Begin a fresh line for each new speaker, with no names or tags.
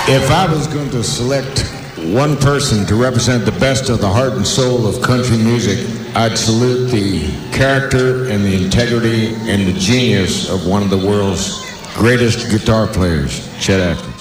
If I was going to select one person to represent the best of the heart and soul of country music, I'd salute the character and the integrity and the genius of one of the world's greatest guitar players, Chet Atkins.